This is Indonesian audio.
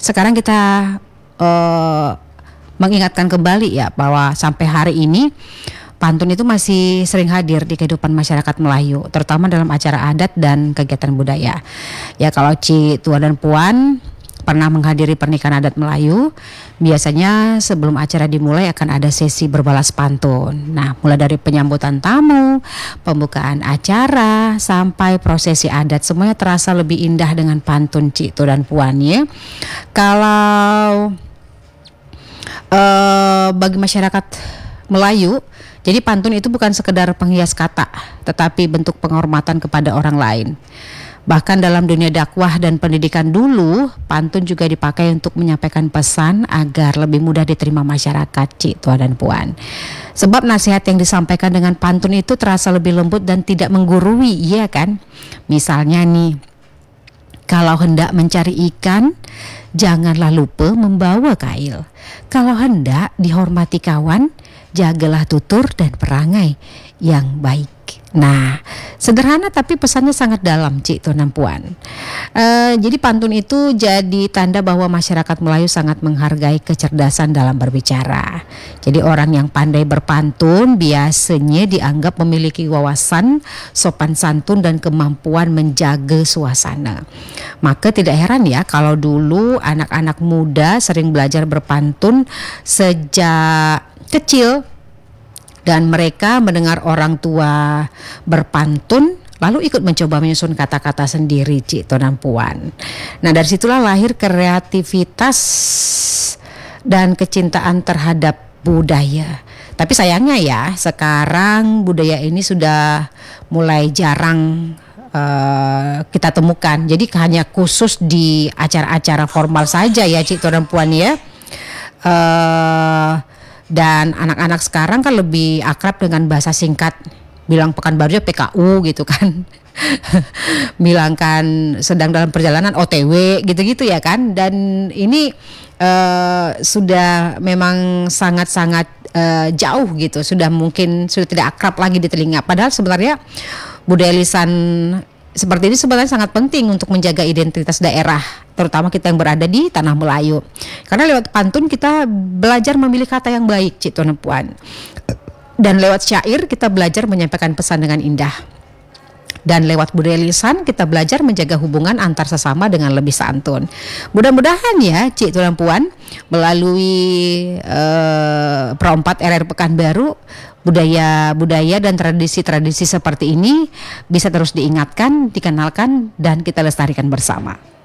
sekarang kita uh, mengingatkan kembali ya bahwa sampai hari ini pantun itu masih sering hadir di kehidupan masyarakat Melayu, terutama dalam acara adat dan kegiatan budaya. Ya, kalau Ci, Tua dan Puan pernah menghadiri pernikahan adat Melayu, biasanya sebelum acara dimulai akan ada sesi berbalas pantun. Nah, mulai dari penyambutan tamu, pembukaan acara, sampai prosesi adat, semuanya terasa lebih indah dengan pantun Ci, Tua dan Puan ya. Kalau bagi masyarakat Melayu, jadi pantun itu bukan sekedar penghias kata, tetapi bentuk penghormatan kepada orang lain. Bahkan dalam dunia dakwah dan pendidikan dulu, pantun juga dipakai untuk menyampaikan pesan agar lebih mudah diterima masyarakat, Cik, Tua dan Puan. Sebab nasihat yang disampaikan dengan pantun itu terasa lebih lembut dan tidak menggurui, iya kan? Misalnya nih, kalau hendak mencari ikan, janganlah lupa membawa kail. Kalau hendak dihormati kawan, jagalah tutur dan perangai yang baik. Nah, sederhana tapi pesannya sangat dalam, Cik, Tua dan Puan. Jadi pantun itu jadi tanda bahwa masyarakat Melayu sangat menghargai kecerdasan dalam berbicara. Jadi orang yang pandai berpantun biasanya dianggap memiliki wawasan, sopan santun dan kemampuan menjaga suasana. Maka tidak heran ya kalau dulu anak-anak muda sering belajar berpantun sejak kecil, dan mereka mendengar orang tua berpantun lalu ikut mencoba menyusun kata-kata sendiri, Cik, Tua dan Puan. Nah, dari situlah lahir kreativitas dan kecintaan terhadap budaya. Tapi sayangnya ya, sekarang budaya ini sudah mulai jarang kita temukan. Jadi hanya khusus di acara-acara formal saja ya, Cik, Tua dan Puan ya. Dan anak-anak sekarang kan lebih akrab dengan bahasa singkat, bilang Pekanbaru aja PKU gitu kan. Bilang kan sedang dalam perjalanan OTW gitu-gitu ya kan. Dan ini sudah memang sangat-sangat jauh gitu, sudah tidak akrab lagi di telinga. Padahal sebenarnya budaya lisan seperti ini sebenarnya sangat penting untuk menjaga identitas daerah, terutama kita yang berada di tanah Melayu. Karena lewat pantun kita belajar memilih kata yang baik, Cik, Tua dan Puan. Dan lewat syair kita belajar menyampaikan pesan dengan indah. Dan lewat budaya lisan kita belajar menjaga hubungan antar sesama dengan lebih santun. Mudah-mudahan ya, Cik, Tua dan Puan, melalui Pro 4 RR Pekanbaru, budaya dan tradisi-tradisi seperti ini bisa terus diingatkan, dikenalkan, dan kita lestarikan bersama.